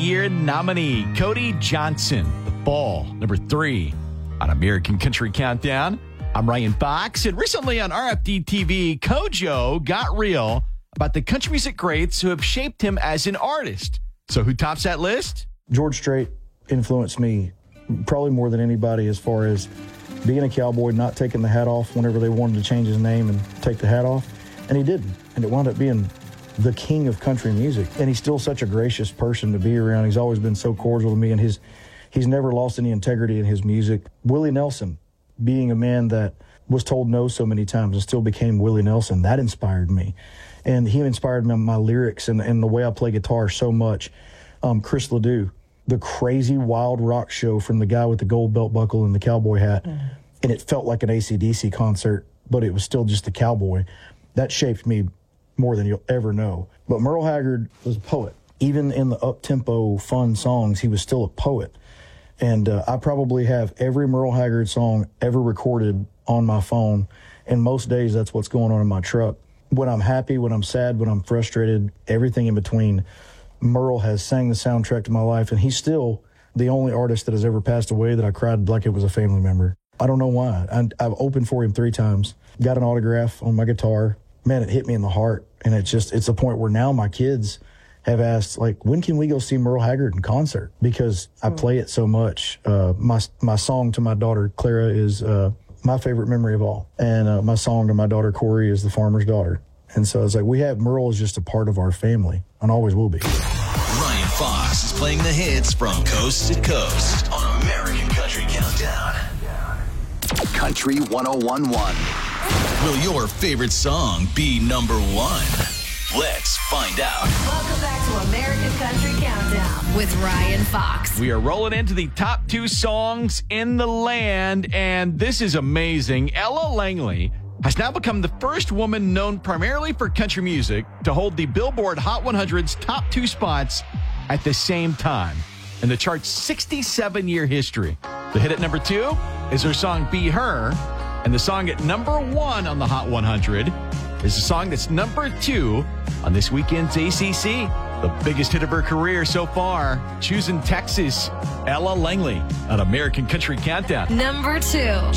Year nominee, Cody Johnson, The Fall, number 3 on American Country Countdown. I'm Ryan Fox, and recently on RFD TV, Kojo got real about the country music greats who have shaped him as an artist. So who tops that list? George Strait influenced me probably more than anybody as far as being a cowboy, not taking the hat off whenever they wanted to change his name and take the hat off. And he didn't. And it wound up being the king of country music. And he's still such a gracious person to be around. He's always been so cordial to me, and he's never lost any integrity in his music. Willie Nelson, being a man that was told no so many times and still became Willie Nelson, that inspired me. And he inspired me, my lyrics and the way I play guitar so much. Chris Ledoux, the crazy wild rock show from the guy with the gold belt buckle and the cowboy hat. And it felt like an AC/DC concert, but it was still just the cowboy. That shaped me more than you'll ever know. But Merle Haggard was a poet. Even in the up-tempo, fun songs, he was still a poet. And I probably have every Merle Haggard song ever recorded on my phone. And most days, that's what's going on in my truck. When I'm happy, when I'm sad, when I'm frustrated, everything in between, Merle has sang the soundtrack to my life. And he's still the only artist that has ever passed away that I cried like it was a family member. I don't know why. I've opened for him 3 times, got an autograph on my guitar. Man, it hit me in the heart. And it's a point where now my kids have asked, like, when can we go see Merle Haggard in concert? Because I play it so much. My song to my daughter, Clara, is my favorite memory of all. And my song to my daughter, Corey, is The Farmer's Daughter. And so it's like, Merle is just a part of our family and always will be. Ryan Fox is playing the hits from coast to coast on American Country Countdown. Country 101.1. Will your favorite song be number 1? Let's find out. Welcome back to American Country Countdown with Ryan Fox. We are rolling into the top 2 songs in the land, and this is amazing. Ella Langley has now become the first woman known primarily for country music to hold the Billboard Hot 100's top 2 spots at the same time in the chart's 67-year history. The hit at number 2 is her song Be Her, and the song at number 1 on the Hot 100 is the song that's number 2 on this weekend's ACC. The biggest hit of her career so far, Choosing Texas, Ella Langley on American Country Countdown. Number 2.